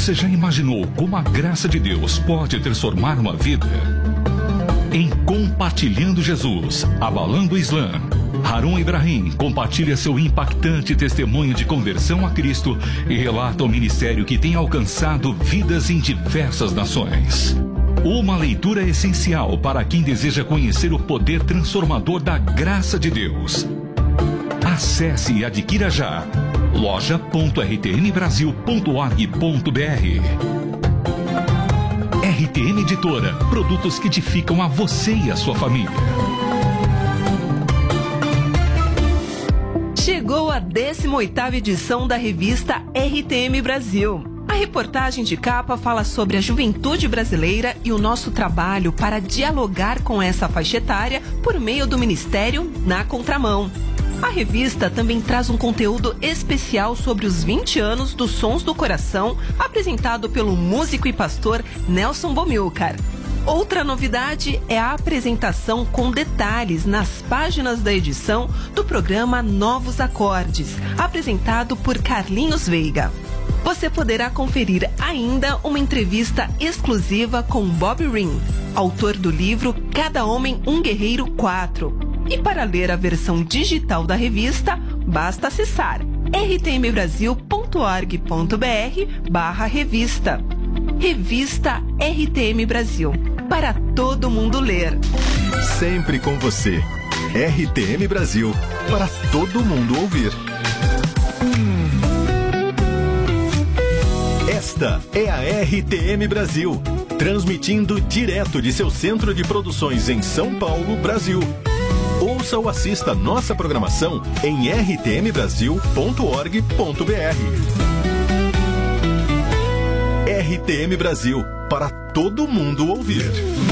Você já imaginou como a graça de Deus pode transformar uma vida? Em Compartilhando Jesus, Abalando o Islã, Harun Ibrahim compartilha seu impactante testemunho de conversão a Cristo e relata o ministério que tem alcançado vidas em diversas nações. Uma leitura essencial para quem deseja conhecer o poder transformador da graça de Deus. Acesse e adquira já loja.rtnbrasil.org.br. RTN Editora, produtos que edificam a você e a sua família. Chegou a 18ª edição da revista RTM Brasil. A reportagem de capa fala sobre a juventude brasileira e o nosso trabalho para dialogar com essa faixa etária por meio do Ministério Na Contramão. A revista também traz um conteúdo especial sobre os 20 anos dos Sons do Coração, apresentado pelo músico e pastor Nelson Bomilcar. Outra novidade é a apresentação com detalhes nas páginas da edição do programa Novos Acordes, apresentado por Carlinhos Veiga. Você poderá conferir ainda uma entrevista exclusiva com Bob Ring, autor do livro Cada Homem um Guerreiro 4. E para ler a versão digital da revista, basta acessar rtmbrasil.org.br/revista. Revista RTM Brasil, para todo mundo ler. Sempre com você. RTM Brasil, para todo mundo ouvir. Esta é a RTM Brasil, transmitindo direto de seu centro de produções em São Paulo, Brasil. Ouça ou assista nossa programação em rtmbrasil.org.br. RTM Brasil, para todo mundo ouvir.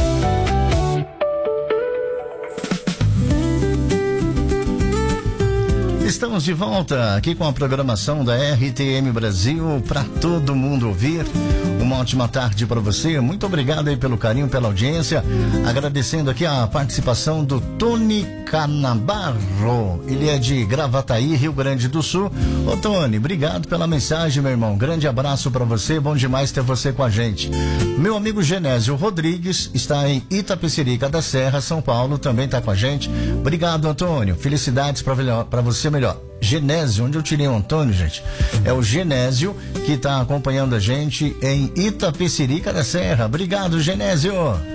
Estamos de volta aqui com a programação da RTM Brasil para todo mundo ouvir. Uma ótima tarde para você. Muito obrigado aí pelo carinho, pela audiência. Agradecendo aqui a participação do Tony Canabarro. Ele é de Gravataí, Rio Grande do Sul. Ô Tony, obrigado pela mensagem, meu irmão. Grande abraço para você. Bom demais ter você com a gente. Meu amigo Genésio Rodrigues está em Itapecerica da Serra, São Paulo. Também está com a gente. Obrigado, Antônio. Felicidades para você melhor. Genésio, onde eu tirei o Antônio, gente? É o Genésio que está acompanhando a gente em Itapecerica da Serra. Obrigado, Genésio.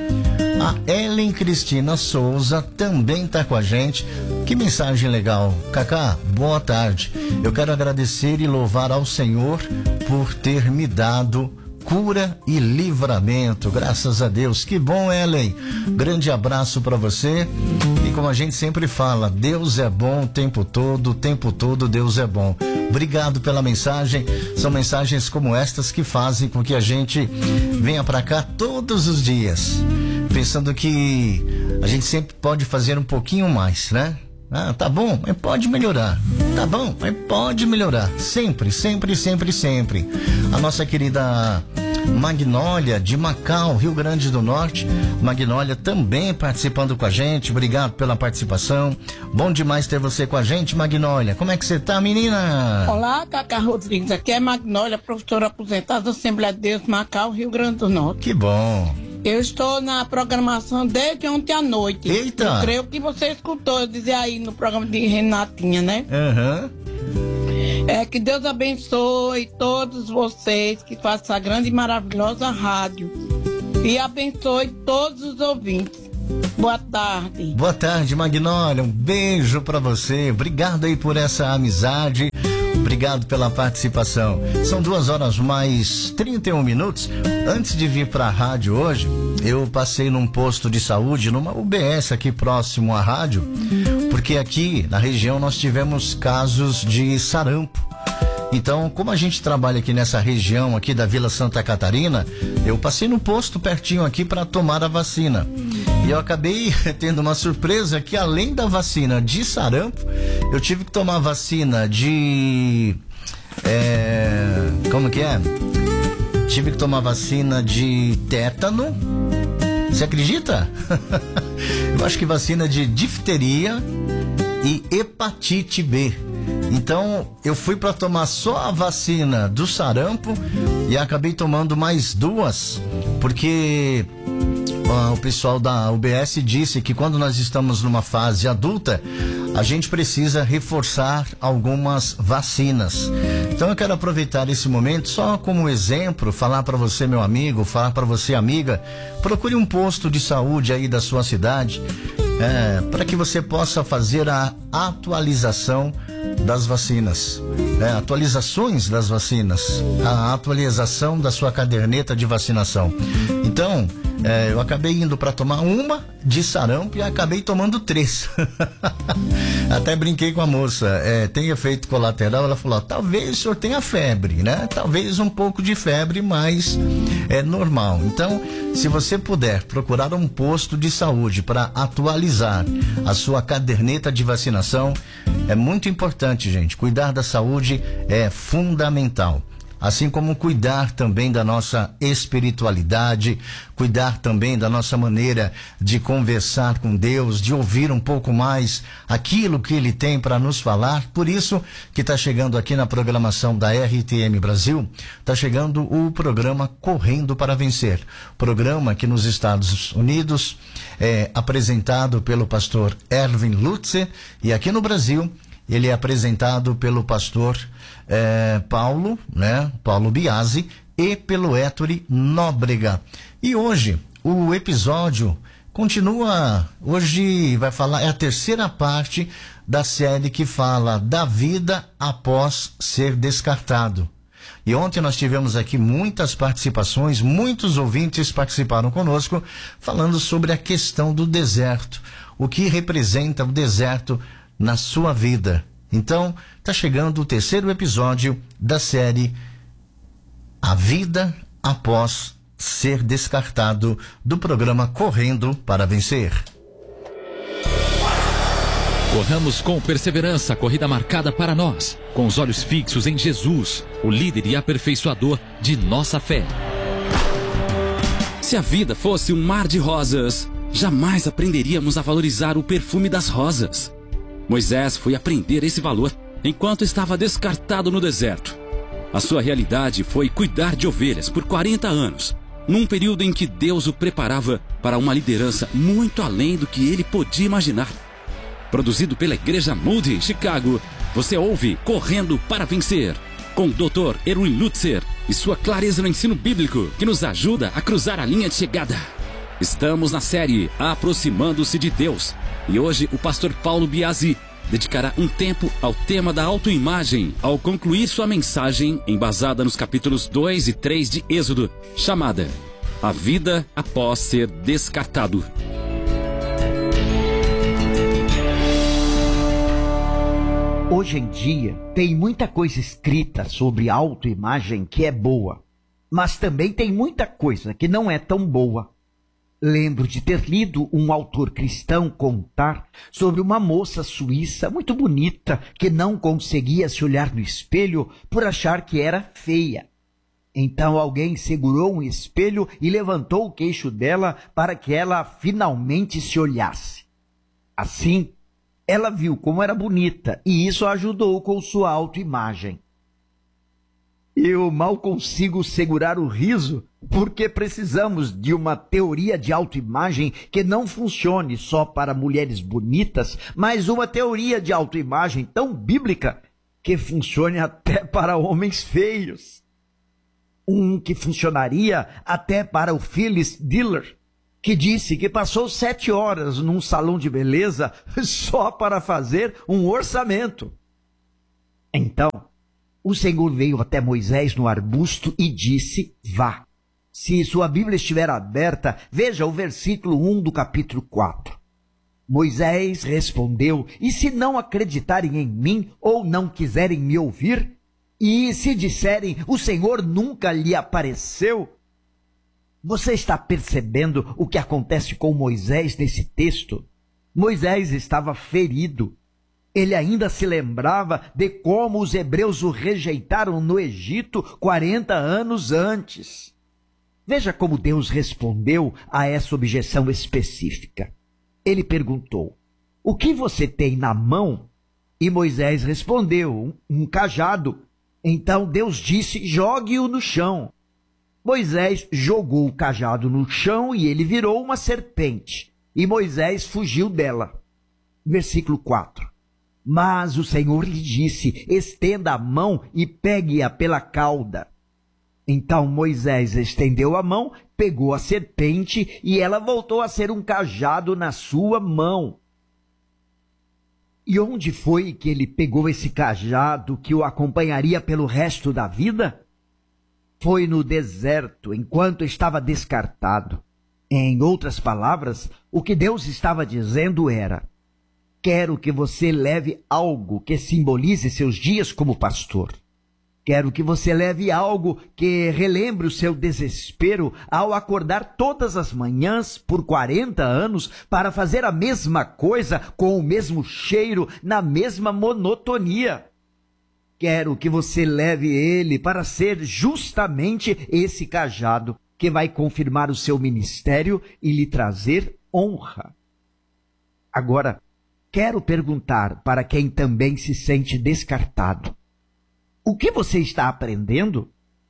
A Ellen Cristina Souza também está com a gente. Que mensagem legal. Cacá, boa tarde. Eu quero agradecer e louvar ao Senhor por ter me dado cura e livramento, graças a Deus. Que bom, Ellen. Grande abraço para você. E como a gente sempre fala, Deus é bom o tempo todo Deus é bom. Obrigado pela mensagem. São mensagens como estas que fazem com que a gente venha para cá todos os dias, pensando que a gente sempre pode fazer um pouquinho mais, né? Ah, tá bom, mas pode melhorar. Tá bom, mas pode melhorar. Sempre, sempre, sempre, sempre. A nossa querida Magnólia de Macau, Rio Grande do Norte. Magnólia também participando com a gente. Obrigado pela participação. Bom demais ter você com a gente, Magnólia. Como é que você tá, menina? Olá, Cacá Rodrigues. Aqui é Magnólia, professora aposentada da Assembleia de Deus, Macau, Rio Grande do Norte. Que bom. Eu estou na programação desde ontem à noite. Eita! Eu creio que você escutou eu dizer aí no programa de Renatinha, né? Aham. É, que Deus abençoe todos vocês que fazem essa grande e maravilhosa rádio. E abençoe todos os ouvintes. Boa tarde. Boa tarde, Magnólia. Um beijo pra você. Obrigado aí por essa amizade. Obrigado pela participação. São 2h mais 31 minutos. Antes de vir para a rádio hoje, eu passei num posto de saúde, numa UBS aqui próximo à rádio, porque aqui na região nós tivemos casos de sarampo. Então, como a gente trabalha aqui nessa região aqui da Vila Santa Catarina, eu passei no posto pertinho aqui para tomar a vacina. E eu acabei tendo uma surpresa que além da vacina de sarampo, eu tive que tomar vacina de... como que é? Tive que tomar vacina de tétano. Você acredita? Eu acho que vacina de difteria e hepatite B. Então, eu fui para tomar só a vacina do sarampo e acabei tomando mais 2, porque o pessoal da UBS disse que quando nós estamos numa fase adulta, a gente precisa reforçar algumas vacinas. Então eu quero aproveitar esse momento só como exemplo, falar para você, meu amigo, falar para você, amiga, procure um posto de saúde aí da sua cidade, para que você possa fazer a atualização das vacinas, atualizações das vacinas, a atualização da sua caderneta de vacinação. Então, eu acabei indo para tomar uma de sarampo e acabei tomando 3. Até brinquei com a moça, tem efeito colateral? Ela falou, talvez o senhor tenha febre, né? Talvez um pouco de febre, mas é normal. Então, se você puder procurar um posto de saúde para atualizar a sua caderneta de vacinação, é muito importante, gente. Cuidar da saúde é fundamental. Assim como cuidar também da nossa espiritualidade, cuidar também da nossa maneira de conversar com Deus, de ouvir um pouco mais aquilo que Ele tem para nos falar. Por isso que está chegando aqui na programação da RTM Brasil, está chegando o programa Correndo para Vencer. Programa que nos Estados Unidos é apresentado pelo pastor Erwin Lutzer e aqui no Brasil ele é apresentado pelo pastor Paulo, né? Paulo Biasi e pelo Ettore Nóbrega. E hoje, o episódio continua, hoje vai falar, é a terceira parte da série que fala da vida após ser descartado. E ontem nós tivemos aqui muitas participações, muitos ouvintes participaram conosco, falando sobre a questão do deserto, o que representa o deserto na sua vida. Então, está chegando o terceiro episódio da série A Vida Após Ser Descartado, do programa Correndo para Vencer. Corramos com perseverança a corrida marcada para nós, com os olhos fixos em Jesus, o líder e aperfeiçoador de nossa fé. Se a vida fosse um mar de rosas, jamais aprenderíamos a valorizar o perfume das rosas. Moisés foi aprender esse valor enquanto estava descartado no deserto. A sua realidade foi cuidar de ovelhas por 40 anos, num período em que Deus o preparava para uma liderança muito além do que ele podia imaginar. Produzido pela Igreja Moody, Chicago, você ouve Correndo para Vencer, com o Dr. Erwin Lutzer e sua clareza no ensino bíblico, que nos ajuda a cruzar a linha de chegada. Estamos na série Aproximando-se de Deus, e hoje o pastor Paulo Biasi dedicará um tempo ao tema da autoimagem ao concluir sua mensagem embasada nos capítulos 2 e 3 de Êxodo, chamada A Vida Após Ser Descartado. Hoje em dia, tem muita coisa escrita sobre autoimagem que é boa, mas também tem muita coisa que não é tão boa. Lembro de ter lido um autor cristão contar sobre uma moça suíça muito bonita que não conseguia se olhar no espelho por achar que era feia. Então alguém segurou um espelho e levantou o queixo dela para que ela finalmente se olhasse. Assim, ela viu como era bonita e isso ajudou com sua autoimagem. Eu mal consigo segurar o riso porque precisamos de uma teoria de autoimagem que não funcione só para mulheres bonitas, mas uma teoria de autoimagem tão bíblica que funcione até para homens feios. Que funcionaria até para o Phyllis Diller, que disse que passou 7 horas num salão de beleza só para fazer um orçamento. Então, o Senhor veio até Moisés no arbusto e disse, vá. Se sua Bíblia estiver aberta, veja o versículo 1 do capítulo 4. Moisés respondeu, e se não acreditarem em mim ou não quiserem me ouvir, e se disserem, o Senhor nunca lhe apareceu? Você está percebendo o que acontece com Moisés nesse texto? Moisés estava ferido. Ele ainda se lembrava de como os hebreus o rejeitaram no Egito 40 anos antes. Veja como Deus respondeu a essa objeção específica. Ele perguntou, o que você tem na mão? E Moisés respondeu: um cajado. Então Deus disse: jogue-o no chão. Moisés jogou o cajado no chão e ele virou uma serpente. E Moisés fugiu dela. Versículo 4. Mas o Senhor lhe disse: estenda a mão e pegue-a pela cauda. Então Moisés estendeu a mão, pegou a serpente e ela voltou a ser um cajado na sua mão. E onde foi que ele pegou esse cajado que o acompanharia pelo resto da vida? Foi no deserto, enquanto estava descartado. Em outras palavras, o que Deus estava dizendo era: quero que você leve algo que simbolize seus dias como pastor. Quero que você leve algo que relembre o seu desespero ao acordar todas as manhãs por 40 anos para fazer a mesma coisa com o mesmo cheiro, na mesma monotonia. Quero que você leve ele para ser justamente esse cajado que vai confirmar o seu ministério e lhe trazer honra. Agora, quero perguntar para quem também se sente descartado: o que você está aprendendo?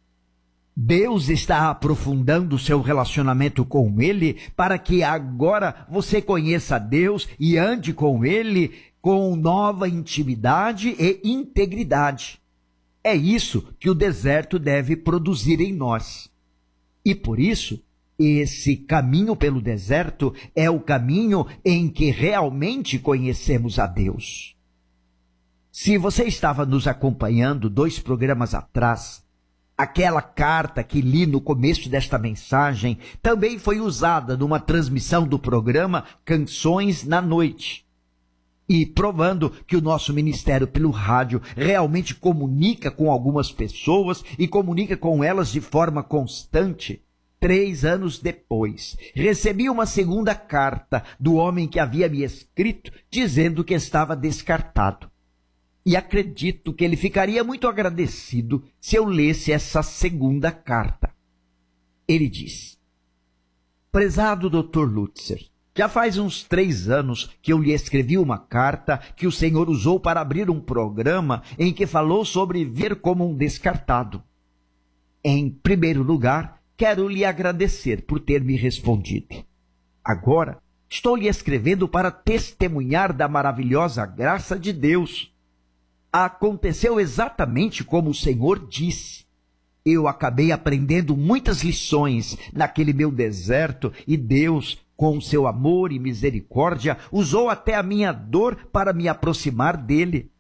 Deus está aprofundando o seu relacionamento com Ele para que agora você conheça Deus e ande com Ele com nova intimidade e integridade. É isso que o deserto deve produzir em nós. E por isso, esse caminho pelo deserto é o caminho em que realmente conhecemos a Deus. Se você estava nos acompanhando 2 programas atrás, aquela carta que li no começo desta mensagem também foi usada numa transmissão do programa Canções na Noite. E provando que o nosso ministério pelo rádio realmente comunica com algumas pessoas e comunica com elas de forma constante, 3 anos depois, recebi uma segunda carta do homem que havia me escrito dizendo que estava descartado. E acredito que ele ficaria muito agradecido se eu lesse essa segunda carta. Ele diz: prezado Dr. Lutzer, já faz uns 3 anos que eu lhe escrevi uma carta que o Senhor usou para abrir um programa em que falou sobre ver como um descartado. Em primeiro lugar, quero lhe agradecer por ter me respondido. Agora, estou lhe escrevendo para testemunhar da maravilhosa graça de Deus. Aconteceu exatamente como o Senhor disse. Eu acabei aprendendo muitas lições naquele meu deserto e Deus, com seu amor e misericórdia, usou até a minha dor para me aproximar dele.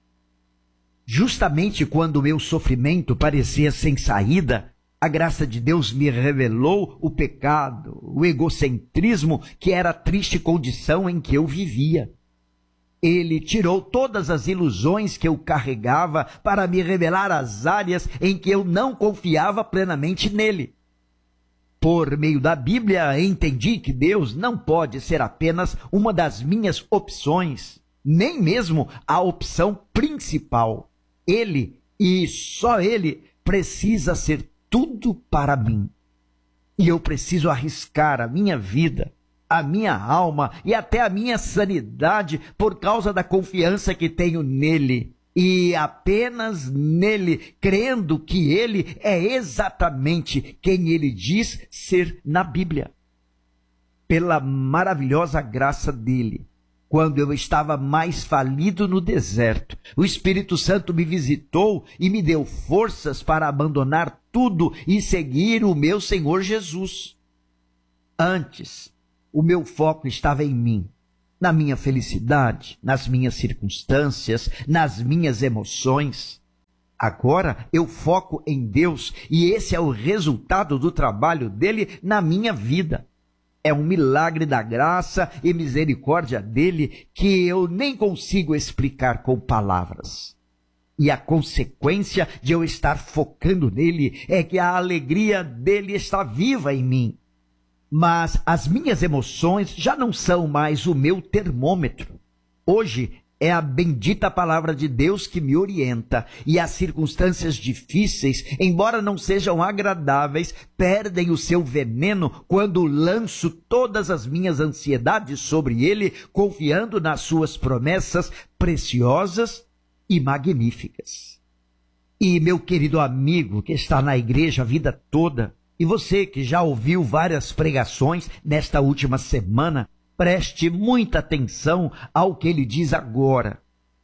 Justamente quando o meu sofrimento parecia sem saída, a graça de Deus me revelou o pecado, o egocentrismo que era a triste condição em que eu vivia. Ele tirou todas as ilusões que eu carregava para me revelar as áreas em que eu não confiava plenamente nele. Por meio da Bíblia, entendi que Deus não pode ser apenas uma das minhas opções, nem mesmo a opção principal. Ele, e só Ele, precisa ser tudo para mim. E eu preciso arriscar a minha vida, a minha alma e até a minha sanidade por causa da confiança que tenho nele. E apenas nele, crendo que ele é exatamente quem ele diz ser na Bíblia. Pela maravilhosa graça dele, quando eu estava mais falido no deserto, o Espírito Santo me visitou e me deu forças para abandonar tudo e seguir o meu Senhor Jesus. Antes, o meu foco estava em mim, na minha felicidade, nas minhas circunstâncias, nas minhas emoções. Agora eu foco em Deus e esse é o resultado do trabalho dele na minha vida. É um milagre da graça e misericórdia dele que eu nem consigo explicar com palavras. E a consequência de eu estar focando nele é que a alegria dele está viva em mim. Mas as minhas emoções já não são mais o meu termômetro. Hoje é a bendita palavra de Deus que me orienta, e as circunstâncias difíceis, embora não sejam agradáveis, perdem o seu veneno quando lanço todas as minhas ansiedades sobre Ele, confiando nas suas promessas preciosas e magníficas. E meu querido amigo que está na igreja a vida toda, e você que já ouviu várias pregações nesta última semana, preste muita atenção ao que ele diz agora.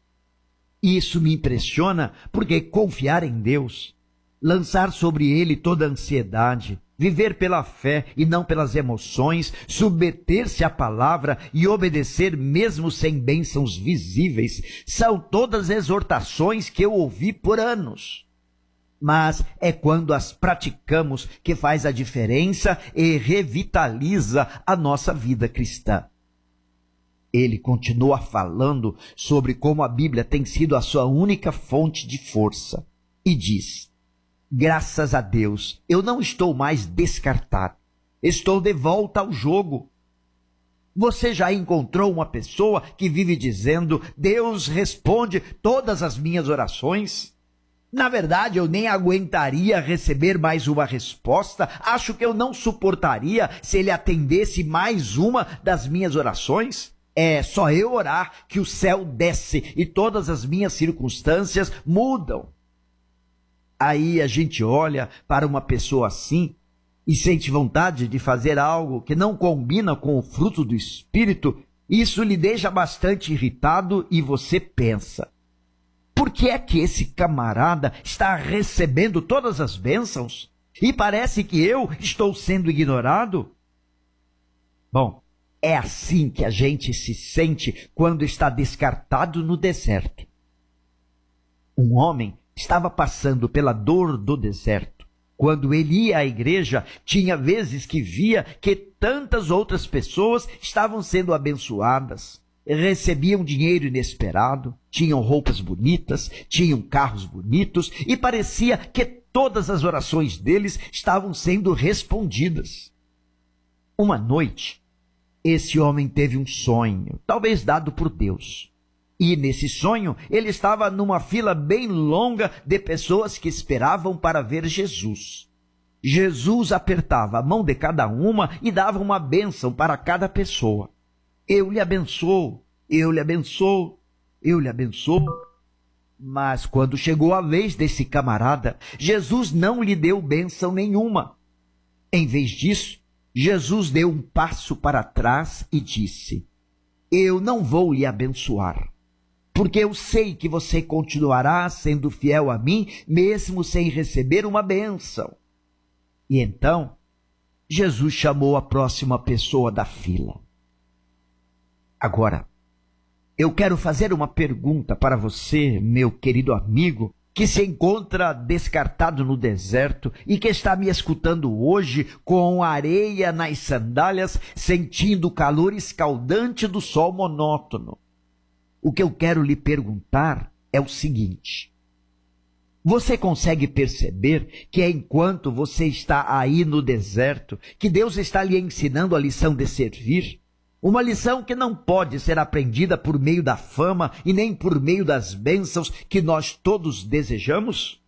Isso me impressiona porque confiar em Deus, lançar sobre Ele toda a ansiedade, viver pela fé e não pelas emoções, submeter-se à palavra e obedecer mesmo sem bênçãos visíveis, são todas exortações que eu ouvi por anos. Mas é quando as praticamos que faz a diferença e revitaliza a nossa vida cristã. Ele continua falando sobre como a Bíblia tem sido a sua única fonte de força e diz: graças a Deus, eu não estou mais descartado. Estou de volta ao jogo. Você já encontrou uma pessoa que vive dizendo: Deus responde todas as minhas orações? Na verdade, eu nem aguentaria receber mais uma resposta. Acho que eu não suportaria se Ele atendesse mais uma das minhas orações. É só eu orar que o céu desce e todas as minhas circunstâncias mudam. Aí a gente olha para uma pessoa assim e sente vontade de fazer algo que não combina com o fruto do Espírito. Isso lhe deixa bastante irritado e você pensa: por que é que esse camarada está recebendo todas as bênçãos e parece que eu estou sendo ignorado? Bom, é assim que a gente se sente quando está descartado no deserto. Um homem estava passando pela dor do deserto. Quando ele ia à igreja, tinha vezes que via que tantas outras pessoas estavam sendo abençoadas. Recebiam dinheiro inesperado, tinham roupas bonitas, tinham carros bonitos e parecia que todas as orações deles estavam sendo respondidas. Uma noite, esse homem teve um sonho, talvez dado por Deus. E nesse sonho, ele estava numa fila bem longa de pessoas que esperavam para ver Jesus. Jesus apertava a mão de cada uma e dava uma bênção para cada pessoa. Eu lhe abençoo, eu lhe abençoo, eu lhe abençoo. Mas quando chegou a vez desse camarada, Jesus não lhe deu bênção nenhuma. Em vez disso, Jesus deu um passo para trás e disse: eu não vou lhe abençoar, porque eu sei que você continuará sendo fiel a mim, mesmo sem receber uma bênção. E então, Jesus chamou a próxima pessoa da fila. Agora, eu quero fazer uma pergunta para você, meu querido amigo, que se encontra descartado no deserto e que está me escutando hoje com areia nas sandálias, sentindo o calor escaldante do sol monótono. O que eu quero lhe perguntar é o seguinte: você consegue perceber que enquanto você está aí no deserto, que Deus está lhe ensinando a lição de servir? Uma lição que não pode ser aprendida por meio da fama e nem por meio das bênçãos que nós todos desejamos?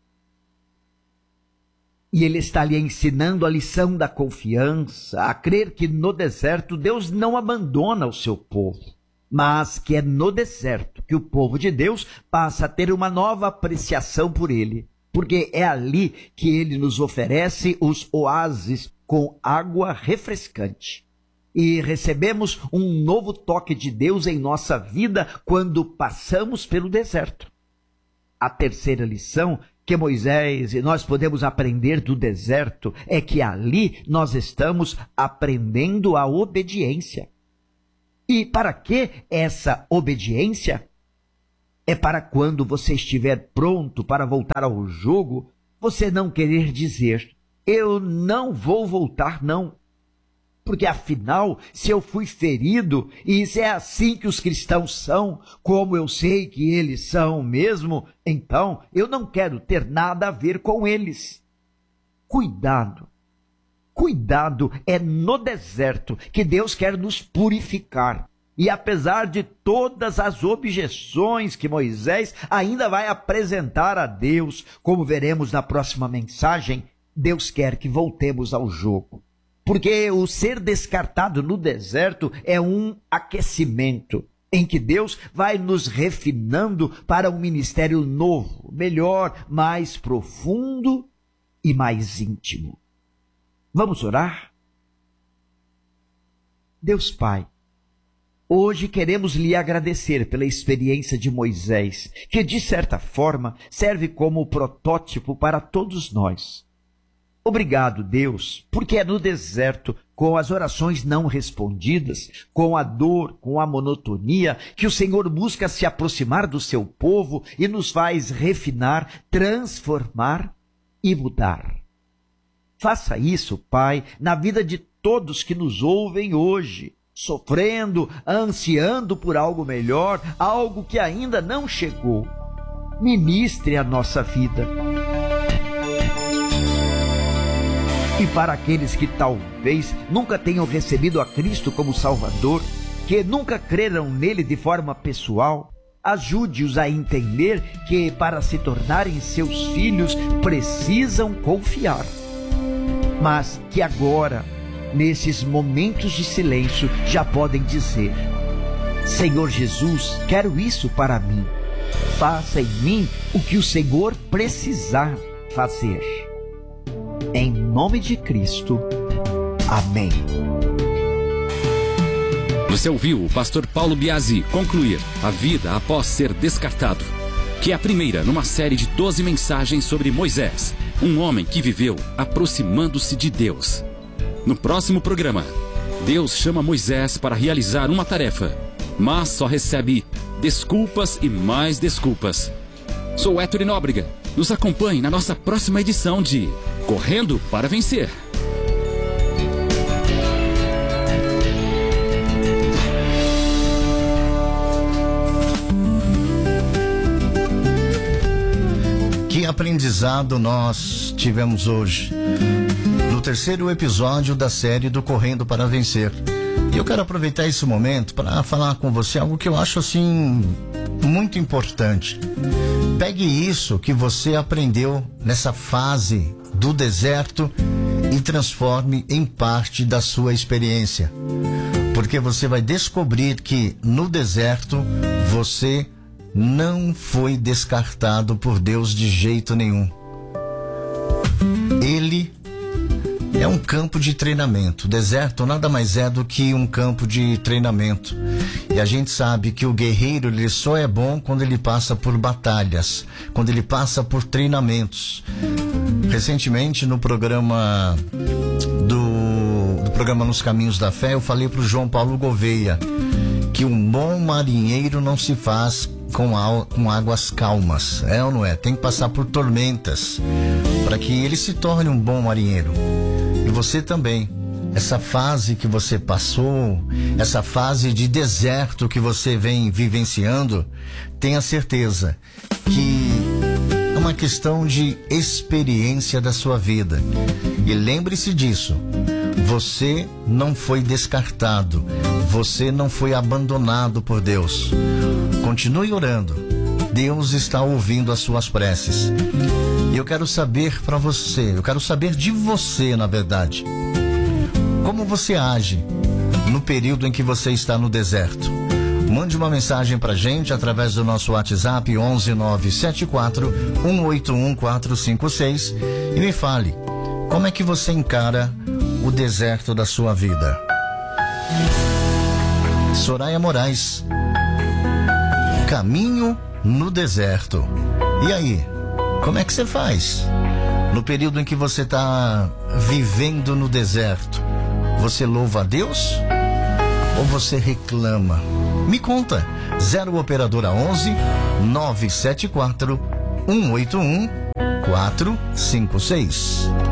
E Ele está lhe ensinando a lição da confiança, a crer que no deserto Deus não abandona o seu povo, mas que é no deserto que o povo de Deus passa a ter uma nova apreciação por Ele, porque é ali que Ele nos oferece os oásis com água refrescante. E recebemos um novo toque de Deus em nossa vida quando passamos pelo deserto. A terceira lição que Moisés e nós podemos aprender do deserto é que ali nós estamos aprendendo a obediência. E para que essa obediência? É para quando você estiver pronto para voltar ao jogo, você não querer dizer: eu não vou voltar não. Porque afinal, se eu fui ferido, e se é assim que os cristãos são, como eu sei que eles são mesmo, então eu não quero ter nada a ver com eles. Cuidado, cuidado, é no deserto que Deus quer nos purificar. E apesar de todas as objeções que Moisés ainda vai apresentar a Deus, como veremos na próxima mensagem, Deus quer que voltemos ao jogo. Porque o ser descartado no deserto é um aquecimento, em que Deus vai nos refinando para um ministério novo, melhor, mais profundo e mais íntimo. Vamos orar? Deus Pai, hoje queremos lhe agradecer pela experiência de Moisés, que de certa forma serve como protótipo para todos nós. Obrigado, Deus, porque é no deserto, com as orações não respondidas, com a dor, com a monotonia, que o Senhor busca se aproximar do seu povo e nos faz refinar, transformar e mudar. Faça isso, Pai, na vida de todos que nos ouvem hoje, sofrendo, ansiando por algo melhor, algo que ainda não chegou. Ministre a nossa vida. E para aqueles que talvez nunca tenham recebido a Cristo como Salvador, que nunca creram nele de forma pessoal, ajude-os a entender que para se tornarem seus filhos precisam confiar. Mas que agora, nesses momentos de silêncio, já podem dizer: Senhor Jesus, quero isso para mim. Faça em mim o que o Senhor precisar fazer. Em nome de Cristo. Amém. Você ouviu o pastor Paulo Biasi concluir a vida após ser descartado, que é a primeira numa série de 12 mensagens sobre Moisés, um homem que viveu aproximando-se de Deus. No próximo programa, Deus chama Moisés para realizar uma tarefa, mas só recebe desculpas e mais desculpas. Sou Héctor Nóbrega. Nos acompanhe na nossa próxima edição de Correndo para Vencer. Que aprendizado nós tivemos hoje no terceiro episódio da série do Correndo para Vencer. E eu quero aproveitar esse momento para falar com você algo que eu acho assim muito importante. Pegue isso que você aprendeu nessa fase do deserto e transforme em parte da sua experiência. Porque você vai descobrir que no deserto você não foi descartado por Deus de jeito nenhum. Ele é um campo de treinamento. O deserto nada mais é do que um campo de treinamento. E a gente sabe que o guerreiro ele só é bom quando ele passa por batalhas, quando ele passa por treinamentos. Recentemente, no programa do programa Nos Caminhos da Fé, eu falei para o João Paulo Gouveia que um bom marinheiro não se faz com águas calmas, é ou não é? Tem que passar por tormentas para que ele se torne um bom marinheiro. E você também, essa fase que você passou, essa fase de deserto que você vem vivenciando, tenha certeza que é uma questão de experiência da sua vida. E lembre-se disso, você não foi descartado, você não foi abandonado por Deus. Continue orando, Deus está ouvindo as suas preces. E eu quero saber para você, eu quero saber de você, na verdade, como você age no período em que você está no deserto. Mande uma mensagem pra gente através do nosso WhatsApp 11974 181 456 e me fale como é que você encara o deserto da sua vida. Soraya Moraes, Caminho no Deserto. E aí, como é que você faz? No período em que você está vivendo no deserto, você louva a Deus ou você reclama? Me conta. 0 operadora 11 974 181 456.